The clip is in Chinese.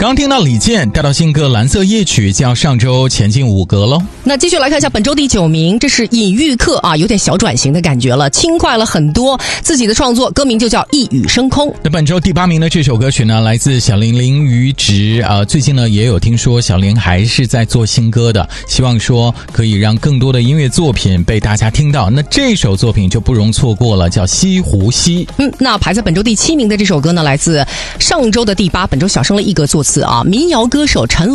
刚听到李健带到新歌《蓝色夜曲》，将上周前进5格喽。 那继续来看一下本周第9名，这是尹玉克啊，有点小转型的感觉了，轻快了很多。自己的创作，歌名就叫《一语升空》。 那本周第8名的这首歌曲呢，来自小林林于植最近呢也有听说小林还是在做新歌的，希望说可以让更多的音乐作品被大家听到。那这首作品就不容错过了，叫《西湖西》。 那排在本周第7名的这首歌呢，来自上周的第8，本周小升了1格座次啊，民谣歌手陈